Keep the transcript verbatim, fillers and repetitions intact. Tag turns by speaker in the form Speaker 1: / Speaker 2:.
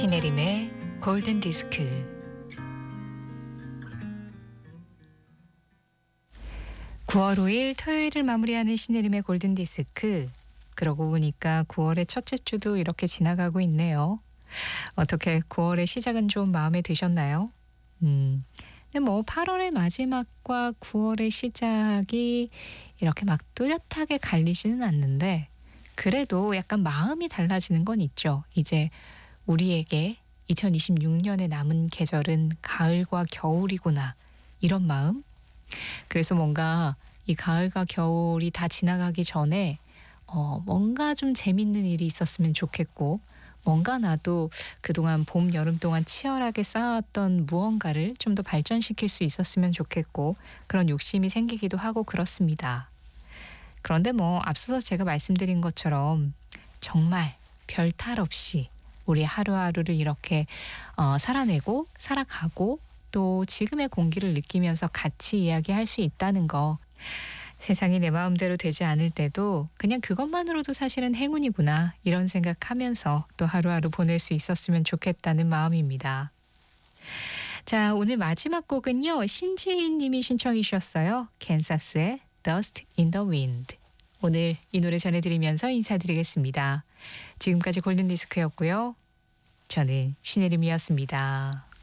Speaker 1: 신혜림의 골든 디스크. 구월 오일 토요일을 마무리하는 신혜림의 골든 디스크. 그러고 보니까 구월의 첫째 주도 이렇게 지나가고 있네요. 어떻게 구월의 시작은 좀 마음에 드셨나요? 음. 근데 뭐 팔월의 마지막과 구월의 시작이 이렇게 막 뚜렷하게 갈리지는 않는데 그래도 약간 마음이 달라지는 건 있죠. 이제 우리에게 이천이십육 년에 남은 계절은 가을과 겨울이구나. 이런 마음? 그래서 뭔가 이 가을과 겨울이 다 지나가기 전에 어, 뭔가 좀 재밌는 일이 있었으면 좋겠고 뭔가 나도 그동안 봄, 여름 동안 치열하게 쌓아왔던 무언가를 좀 더 발전시킬 수 있었으면 좋겠고 그런 욕심이 생기기도 하고 그렇습니다. 그런데 뭐 앞서서 제가 말씀드린 것처럼 정말 별 탈 없이 우리 하루하루를 이렇게 어, 살아내고 살아가고 또 지금의 공기를 느끼면서 같이 이야기할 수 있다는 거, 세상이 내 마음대로 되지 않을 때도 그냥 그것만으로도 사실은 행운이구나 이런 생각하면서 또 하루하루 보낼 수 있었으면 좋겠다는 마음입니다. 자, 오늘 마지막 곡은요, 신지인 님이 신청해 주셨어요. 캔사스의 Dust in the Wind. 오늘 이 노래 전해드리면서 인사드리겠습니다. 지금까지 골든디스크였고요. 저는 신혜림이었습니다.